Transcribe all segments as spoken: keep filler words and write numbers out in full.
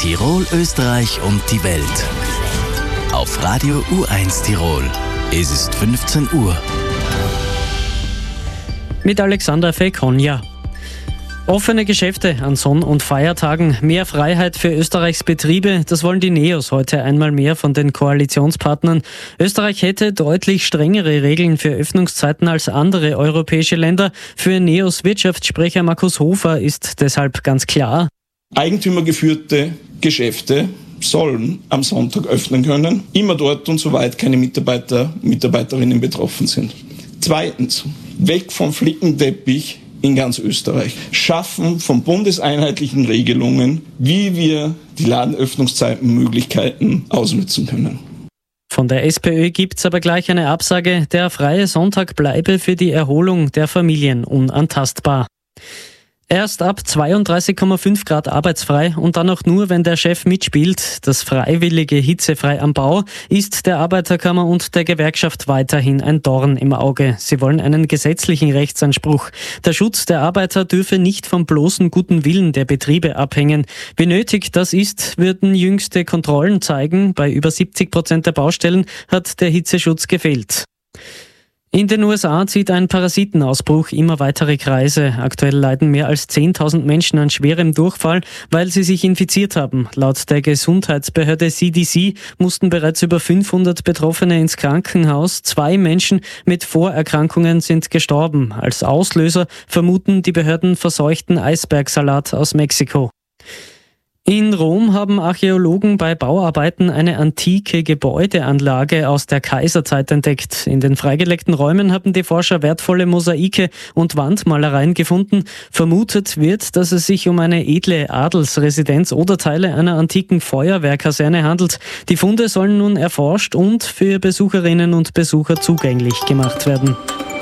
Tirol, Österreich und die Welt. Auf Radio U eins Tirol. Es ist fünfzehn Uhr. Mit Alexander Fekonja. Offene Geschäfte an Sonn- und Feiertagen, mehr Freiheit für Österreichs Betriebe, das wollen die NEOS heute einmal mehr von den Koalitionspartnern. Österreich hätte deutlich strengere Regeln für Öffnungszeiten als andere europäische Länder. Für NEOS Wirtschaftssprecher Markus Hofer ist deshalb ganz klar: Eigentümergeführte Geschäfte sollen am Sonntag öffnen können, immer dort und soweit keine Mitarbeiter, Mitarbeiterinnen betroffen sind. Zweitens, weg vom Flickenteppich in ganz Österreich. Schaffen von bundeseinheitlichen Regelungen, wie wir die Ladenöffnungszeitenmöglichkeiten ausnutzen können. Von der SPÖ gibt's aber gleich eine Absage. Der freie Sonntag bleibe für die Erholung der Familien unantastbar. Erst ab zweiunddreißig Komma fünf Grad arbeitsfrei und dann auch nur, wenn der Chef mitspielt. Das freiwillige Hitzefrei am Bau ist der Arbeiterkammer und der Gewerkschaft weiterhin ein Dorn im Auge. Sie wollen einen gesetzlichen Rechtsanspruch. Der Schutz der Arbeiter dürfe nicht vom bloßen guten Willen der Betriebe abhängen. Wie nötig das ist, würden jüngste Kontrollen zeigen. Bei über siebzig Prozent der Baustellen hat der Hitzeschutz gefehlt. In den U S A zieht ein Parasitenausbruch immer weitere Kreise. Aktuell leiden mehr als zehntausend Menschen an schwerem Durchfall, weil sie sich infiziert haben. Laut der Gesundheitsbehörde C D C mussten bereits über fünfhundert Betroffene ins Krankenhaus. Zwei Menschen mit Vorerkrankungen sind gestorben. Als Auslöser vermuten die Behörden verseuchten Eisbergsalat aus Mexiko. In Rom haben Archäologen bei Bauarbeiten eine antike Gebäudeanlage aus der Kaiserzeit entdeckt. In den freigelegten Räumen haben die Forscher wertvolle Mosaike und Wandmalereien gefunden. Vermutet wird, dass es sich um eine edle Adelsresidenz oder Teile einer antiken Feuerwehrkaserne handelt. Die Funde sollen nun erforscht und für Besucherinnen und Besucher zugänglich gemacht werden.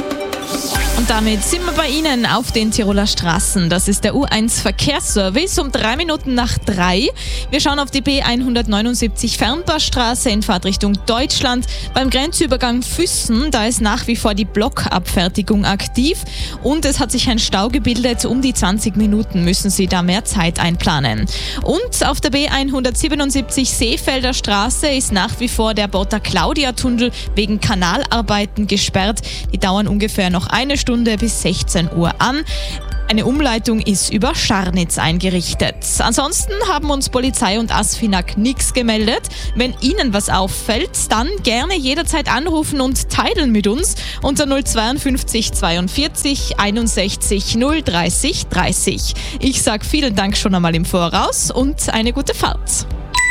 Und damit sind wir bei Ihnen auf den Tiroler Straßen. Das ist der U eins Verkehrsservice um drei Minuten nach drei. Wir schauen auf die B hundertneunundsiebzig Fernpassstraße in Fahrtrichtung Deutschland. Beim Grenzübergang Füssen, da ist nach wie vor die Blockabfertigung aktiv. Und es hat sich ein Stau gebildet. Um die zwanzig Minuten müssen Sie da mehr Zeit einplanen. Und auf der B hundertsiebenundsiebzig Seefelder Straße ist nach wie vor der Botta-Claudia-Tunnel wegen Kanalarbeiten gesperrt. Die dauern ungefähr noch eine Stunde bis sechzehn Uhr an. Eine Umleitung ist über Scharnitz eingerichtet. Ansonsten haben uns Polizei und ASFINAG nichts gemeldet. Wenn Ihnen was auffällt, dann gerne jederzeit anrufen und teilen mit uns unter null zweiundfünfzig zweiundvierzig einundsechzig null dreißig dreißig. Ich sage vielen Dank schon einmal im Voraus und eine gute Fahrt.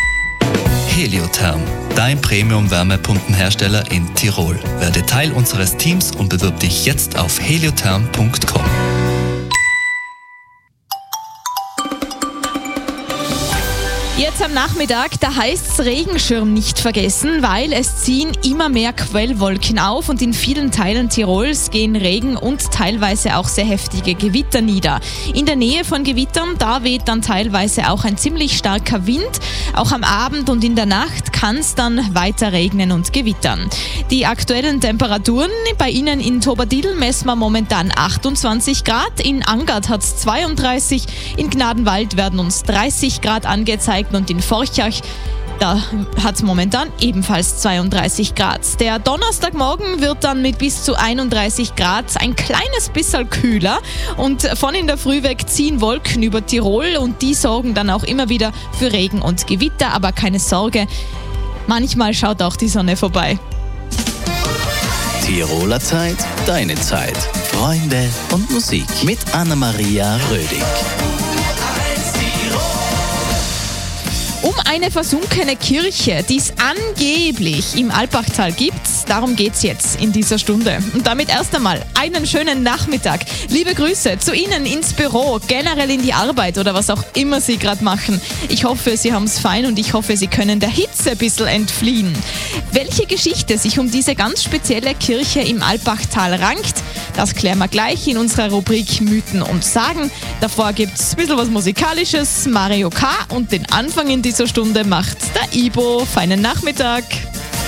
Heliotherm, dein Premium-Wärmepumpenhersteller in Tirol. Werde Teil unseres Teams und bewirb dich jetzt auf heliotherm punkt com. Jetzt am Nachmittag, da heißt's Regenschirm nicht vergessen, weil es ziehen immer mehr Quellwolken auf und in vielen Teilen Tirols gehen Regen und teilweise auch sehr heftige Gewitter nieder. In der Nähe von Gewittern, da weht dann teilweise auch ein ziemlich starker Wind. Auch am Abend und in der Nacht kann es dann weiter regnen und gewittern. Die aktuellen Temperaturen bei Ihnen in Tobadil messen wir momentan achtundzwanzig Grad, in Angert hat es zweiunddreißig, in Gnadenwald werden uns dreißig Grad angezeigt und in Forchach, da hat es momentan ebenfalls zweiunddreißig Grad. Der Donnerstagmorgen wird dann mit bis zu einunddreißig Grad ein kleines bisschen kühler und von in der Früh weg ziehen Wolken über Tirol und die sorgen dann auch immer wieder für Regen und Gewitter, aber keine Sorge, manchmal schaut auch die Sonne vorbei. Tiroler Zeit, deine Zeit. Freunde und Musik mit Anna-Maria Rödig. Um eine versunkene Kirche, die es angeblich im Alpbachtal gibt, darum geht's jetzt in dieser Stunde. Und damit erst einmal einen schönen Nachmittag. Liebe Grüße zu Ihnen ins Büro, generell in die Arbeit oder was auch immer Sie gerade machen. Ich hoffe, Sie haben es fein und ich hoffe, Sie können der Hitze ein bisschen entfliehen. Welche Geschichte sich um diese ganz spezielle Kirche im Alpbachtal rankt, das klären wir gleich in unserer Rubrik Mythen und Sagen. Davor gibt's ein bisschen was Musikalisches, Mario K. und den Anfang in dieser Stunde macht der Ibo. Feinen Nachmittag.